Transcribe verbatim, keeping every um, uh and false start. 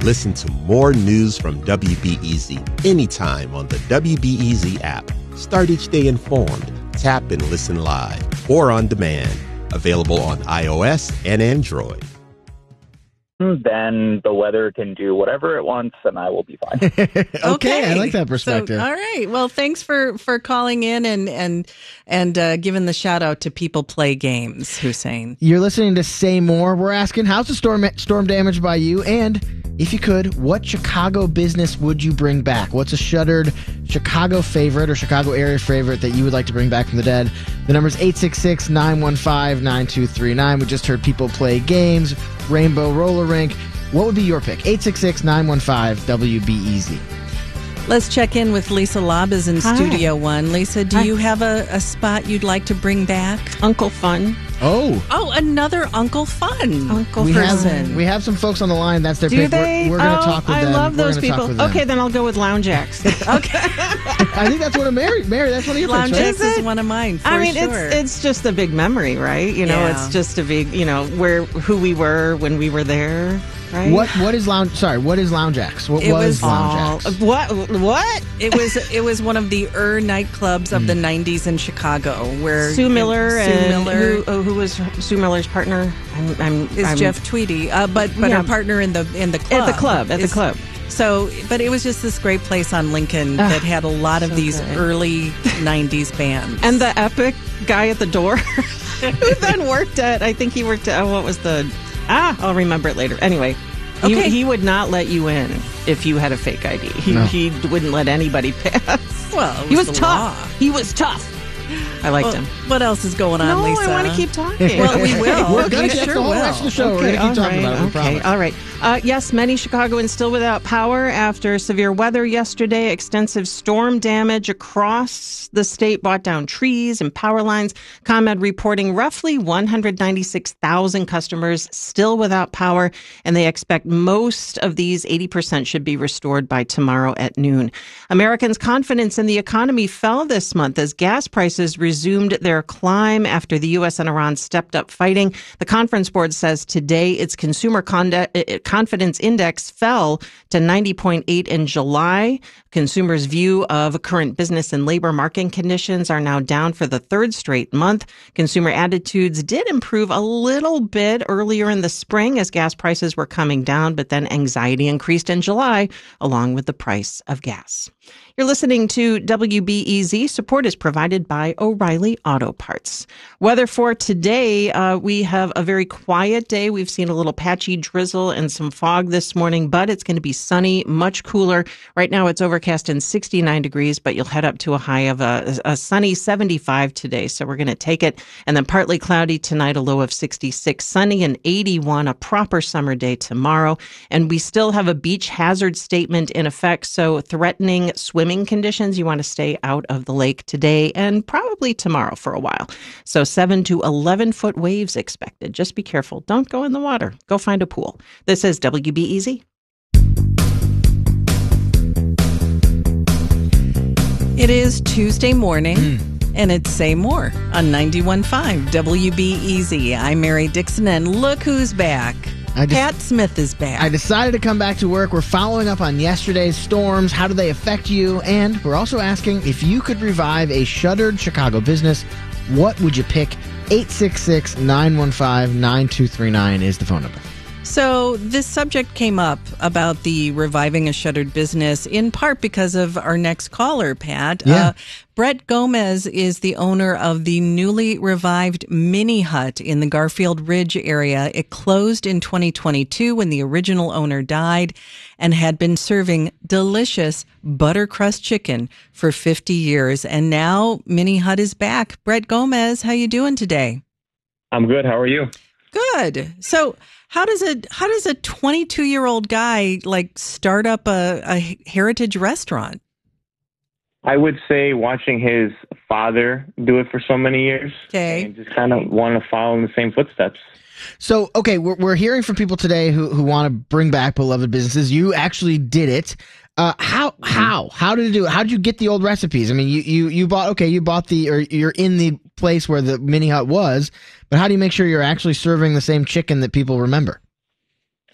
Listen to more news from W B E Z anytime on the W B E Z app. Start each day informed. Tap and listen live or on demand. Available on iOS and Android. Then the weather can do whatever it wants and I will be fine. okay, okay, I like that perspective. So, all right. Well, thanks for, for calling in and and and uh, giving the shout out to People Play Games, Hussein. You're listening to Say More. We're asking, how's the storm storm damage by you? And if you could, what Chicago business would you bring back? What's a shuttered Chicago favorite or Chicago area favorite that you would like to bring back from the dead? The number's eight six six, nine one five, nine two three nine. We just heard People Play Games, Rainbow Roller Rink. What would be your pick? eight six six, nine one five, W B E Z. Let's check in with Lisa Labas in Hi. Studio One. Lisa, do Hi. you have a, a spot you'd like to bring back? Uncle Fun. Oh. Oh, another Uncle Fun. Uncle We person. have, we have some folks on the line. That's their Do pick. they? We're, we're going to oh, talk with I them. love We're those gonna talk people. with them. Okay, then I'll go with Lounge X. Okay. I think that's one of Mary. Mary, that's one of your Lounge picks, right? X is one of mine, for I mean, sure. it's it's just a big memory, right? You know, Yeah. it's just a big, you know, where who we were when we were there, right? What what is Lounge? Sorry, what is Lounge X? What It was, was- Lounge Oh, X? what? What? It was it was one of the er nightclubs of the nineties in Chicago, where Sue Miller Sue and Miller who, oh, who was Sue Miller's partner? I'm, I'm, is I'm, Jeff Tweedy, uh, but but Yeah. her partner in the in the club at the club. At is- the club. So, but it was just this great place on Lincoln that had a lot of so these good. early nineties bands. And the epic guy at the door, who then worked at, I think he worked at, oh, what was the, ah, I'll remember it later. Anyway, he, Okay. he would not let you in if you had a fake I D. He, No. he wouldn't let anybody pass. well, it He was the tough. law. He was tough. I liked Well, him. what else is going on, No, Lisa? I want to keep talking. Well, we will. We're going We to get sure the whole will. rest of the show. We're going to all keep talking right, about it. We okay, promise. all right. Uh, yes, many Chicagoans still without power after severe weather yesterday. Extensive storm damage across the state brought down trees and power lines. ComEd reporting roughly one hundred ninety-six thousand customers still without power, and they expect most of these, eighty percent, should be restored by tomorrow at noon. Americans' confidence in the economy fell this month as gas prices resumed their climb after the U S and Iran stepped up fighting. The Conference Board says today its consumer conde- confidence index fell to ninety point eight in July. Consumers' view of current business and labor market conditions are now down for the third straight month. Consumer attitudes did improve a little bit earlier in the spring as gas prices were coming down, but then anxiety increased in July along with the price of gas. You're listening to W B E Z. Support is provided by O'Reilly Auto Parts. Weather for today, uh, we have a very quiet day. We've seen a little patchy drizzle and some fog this morning, but it's going to be sunny, much cooler. Right now it's overcast and sixty-nine degrees, but you'll head up to a high of a, a sunny seventy-five today. So we're going to take it. And then partly cloudy tonight, a low of sixty-six, sunny and eighty-one, a proper summer day tomorrow. And we still have a beach hazard statement in effect. So threatening swimming conditions, you want to stay out of the lake today and probably tomorrow for a while. So seven to eleven foot waves expected. Just be careful. Don't go in the water. Go find a pool. This is W B E Z. It is Tuesday morning, and it's Say More on ninety-one point five W B E Z. I'm Mary Dixon, and look who's back. I just- Pat Smith is back. I decided to come back to work. We're following up on yesterday's storms. How do they affect you? And we're also asking if you could revive a shuttered Chicago business, what would you pick? eight six six, nine one five, nine two three nine is the phone number. So this subject came up about the reviving a shuttered business in part because of our next caller, Pat. Yeah. Uh, Brett Gomez is the owner of the newly revived Mini Hut in the Garfield Ridge area. It closed in twenty twenty-two when the original owner died and had been serving delicious buttercrust chicken for fifty years. And now Mini Hut is back. Brett Gomez, how you doing today? I'm good. How are you? Good. So how does a how does a twenty-two year old guy like start up a, a heritage restaurant? I would say watching his father do it for so many years. Okay. And just kind of want to follow in the same footsteps. So, okay, we're, we're hearing from people today who, who want to bring back beloved businesses. You actually did it. Uh, how, how, how did you do it? How did you get the old recipes? I mean, you, you, you bought, okay, you bought the, or you're in the place where the Mini Hut was, but how do you make sure you're actually serving the same chicken that people remember?